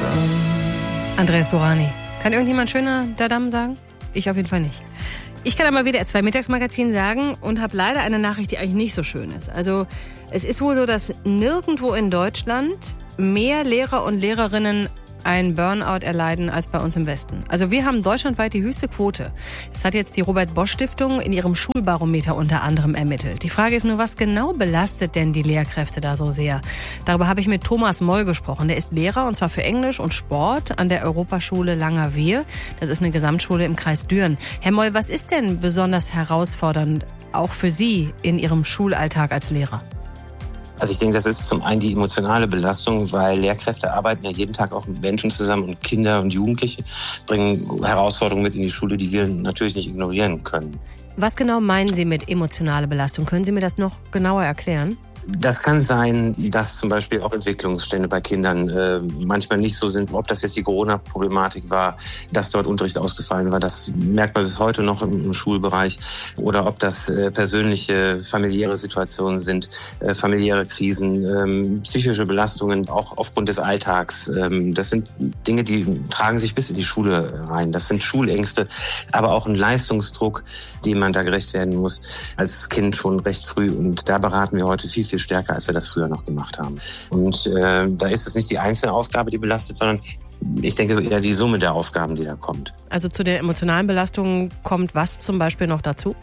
Andreas Borani. Kann irgendjemand schöner Dadam sagen? Ich auf jeden Fall nicht. Ich kann aber WDR 2 Mittagsmagazin sagen und habe leider eine Nachricht, die eigentlich nicht so schön ist. Also es ist wohl so, dass nirgendwo in Deutschland mehr Lehrer und Lehrerinnen ein Burnout erleiden als bei uns im Westen. Also wir haben deutschlandweit die höchste Quote. Das hat jetzt die Robert-Bosch-Stiftung in ihrem Schulbarometer unter anderem ermittelt. Die Frage ist nur, was genau belastet denn die Lehrkräfte da so sehr? Darüber habe ich mit Thomas Moll gesprochen. Der ist Lehrer, und zwar für Englisch und Sport an der Europaschule Langerwehe. Das ist eine Gesamtschule im Kreis Düren. Herr Moll, was ist denn besonders herausfordernd, auch für Sie in Ihrem Schulalltag als Lehrer? Also ich denke, das ist zum einen die emotionale Belastung, weil Lehrkräfte arbeiten ja jeden Tag auch mit Menschen zusammen und Kinder und Jugendliche bringen Herausforderungen mit in die Schule, die wir natürlich nicht ignorieren können. Was genau meinen Sie mit emotionale Belastung? Können Sie mir das noch genauer erklären? Das kann sein, dass zum Beispiel auch Entwicklungsstände bei Kindern manchmal nicht so sind. Ob das jetzt die Corona-Problematik war, dass dort Unterricht ausgefallen war, das merkt man bis heute noch im Schulbereich. Oder ob das persönliche, familiäre Situationen sind, familiäre Krisen, psychische Belastungen, auch aufgrund des Alltags. Das sind Dinge, die tragen sich bis in die Schule rein. Das sind Schulängste, aber auch ein Leistungsdruck, dem man da gerecht werden muss als Kind schon recht früh. Und da beraten wir heute viel stärker, als wir das früher noch gemacht haben. Und da ist es nicht die einzelne Aufgabe, die belastet, sondern ich denke eher die Summe der Aufgaben, die da kommt. Also zu der emotionalen Belastung kommt was zum Beispiel noch dazu?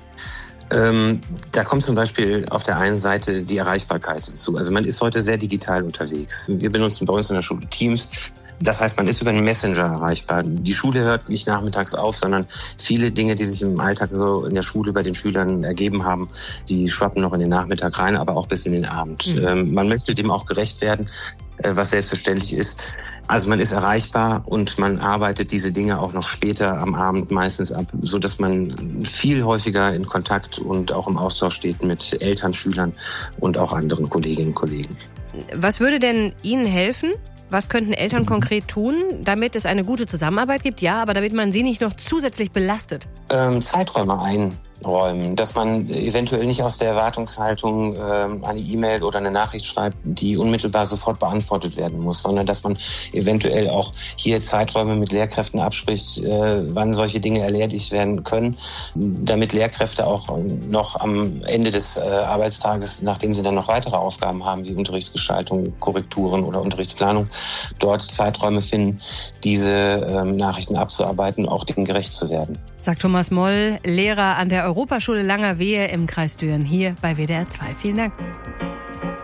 Da kommt zum Beispiel auf der einen Seite die Erreichbarkeit hinzu. Also man ist heute sehr digital unterwegs. Wir benutzen bei uns in der Schule Teams. Das heißt, man ist über einen Messenger erreichbar. Die Schule hört nicht nachmittags auf, sondern viele Dinge, die sich im Alltag so in der Schule bei den Schülern ergeben haben, die schwappen noch in den Nachmittag rein, aber auch bis in den Abend. Man möchte dem auch gerecht werden, was selbstverständlich ist. Also man ist erreichbar und man arbeitet diese Dinge auch noch später am Abend meistens ab, so dass man viel häufiger in Kontakt und auch im Austausch steht mit Eltern, Schülern und auch anderen Kolleginnen und Kollegen. Was würde denn Ihnen helfen? Was könnten Eltern konkret tun, damit es eine gute Zusammenarbeit gibt? Ja, aber damit man sie nicht noch zusätzlich belastet. Zeiträume einräumen, dass man eventuell nicht aus der Erwartungshaltung eine E-Mail oder eine Nachricht schreibt, die unmittelbar sofort beantwortet werden muss, sondern dass man eventuell auch hier Zeiträume mit Lehrkräften abspricht, wann solche Dinge erledigt werden können, damit Lehrkräfte auch noch am Ende des Arbeitstages, nachdem sie dann noch weitere Aufgaben haben, wie Unterrichtsgestaltung, Korrekturen oder Unterrichtsplanung, dort Zeiträume finden, diese Nachrichten abzuarbeiten, auch denen gerecht zu werden. Sagt Thomas Moll, Lehrer an der Europaschule Langerwehe im Kreis Düren, hier bei WDR 2. Vielen Dank.